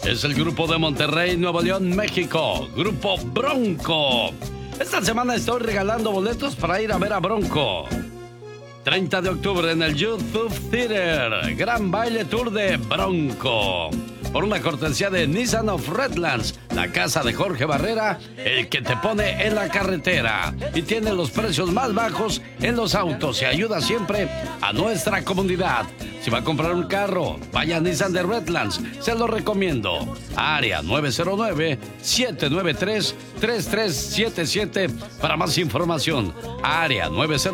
Es el grupo de Monterrey, Nuevo León, México. Grupo Bronco. Esta semana estoy regalando boletos para ir a ver a Bronco. 30 de octubre en el YouTube Theater. Gran baile tour de Bronco. Por una cortesía de Nissan of Redlands, la casa de Jorge Barrera, el que te pone en la carretera. Y tiene los precios más bajos en los autos y ayuda siempre a nuestra comunidad. Si va a comprar un carro, vaya a Nissan de Redlands, se lo recomiendo. Área 909-793-3377 para más información. Área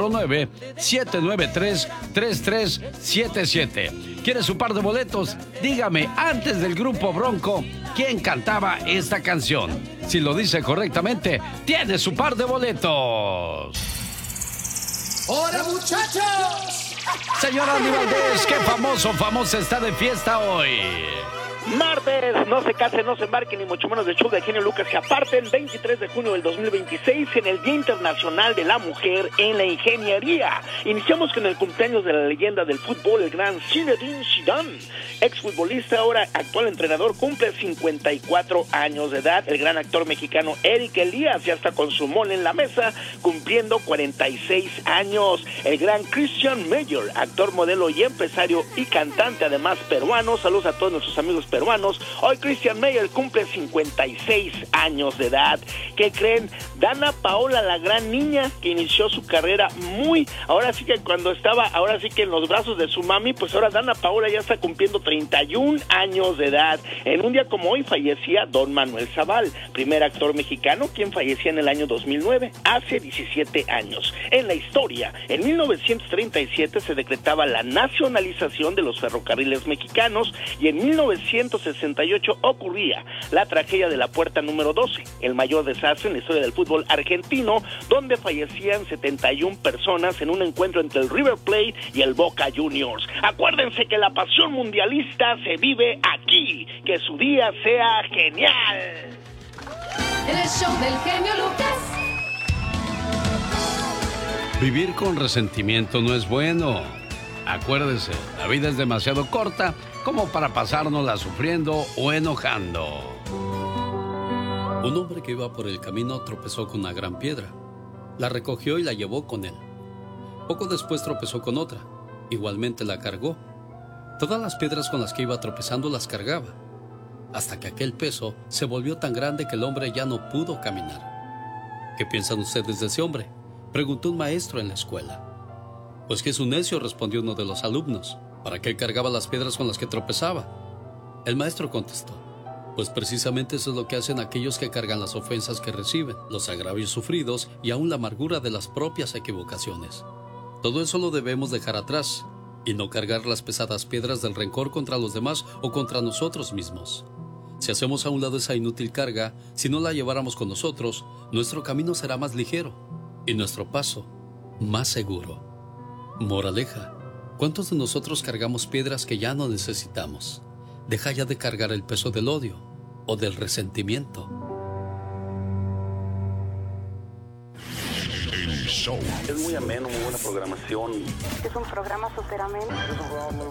909-793-3377. ¿Quiere su par de boletos? Dígame antes del grupo Bronco quién cantaba esta canción. Si lo dice correctamente, tiene su par de boletos. ¡Hola, muchachos! Señora Andy Valdés, qué famosa está de fiesta hoy. Martes, no se casen, no se embarquen, ni mucho menos de show de genio Lucas se aparten. 23 de junio del 2026 en el Día Internacional de la Mujer en la Ingeniería. Iniciamos con el cumpleaños de la leyenda del fútbol, el gran Zinedine Zidane. Exfutbolista, ahora actual entrenador, cumple 54 años de edad. El gran actor mexicano Eric Elías ya está con su mole en la mesa, cumpliendo 46 años. El gran Christian Meyer, actor, modelo y empresario y cantante, además peruano. Saludos a todos nuestros amigos peruanos. Hoy Christian Meyer cumple 56 años de edad. ¿Qué creen? Dana Paola, la gran niña que inició su carrera ahora sí que en los brazos de su mami, pues ahora Dana Paola ya está cumpliendo 31 años de edad. En un día como hoy fallecía Don Manuel Zaval, primer actor mexicano quien fallecía en el año 2009, hace 17 años. En la historia, en 1937 se decretaba la nacionalización de los ferrocarriles mexicanos y en 1968 ocurría la tragedia de la puerta número 12, el mayor desastre en la historia del fútbol argentino, donde fallecían 71 personas en un encuentro entre el River Plate y el Boca Juniors. Acuérdense que la pasión mundialista se vive aquí. Que su día sea genial. En el show del genio Lucas. Vivir con resentimiento no es bueno. Acuérdese, la vida es demasiado corta como para pasárnosla sufriendo o enojando. Un hombre que iba por el camino tropezó con una gran piedra. La recogió y la llevó con él. Poco después tropezó con otra. Igualmente la cargó. Todas las piedras con las que iba tropezando las cargaba, hasta que aquel peso se volvió tan grande que el hombre ya no pudo caminar. ¿Qué piensan ustedes de ese hombre?, preguntó un maestro en la escuela. Pues que es un necio, respondió uno de los alumnos. ¿Para qué cargaba las piedras con las que tropezaba? El maestro contestó: pues precisamente eso es lo que hacen aquellos que cargan las ofensas que reciben, los agravios sufridos y aún la amargura de las propias equivocaciones. Todo eso lo debemos dejar atrás y no cargar las pesadas piedras del rencor contra los demás o contra nosotros mismos. Si hacemos a un lado esa inútil carga, si no la lleváramos con nosotros, nuestro camino será más ligero y nuestro paso más seguro. Moraleja: ¿cuántos de nosotros cargamos piedras que ya no necesitamos? Deja ya de cargar el peso del odio o del resentimiento. El show. Es muy ameno, muy buena programación. Es un programa súper ameno. Es un programa muy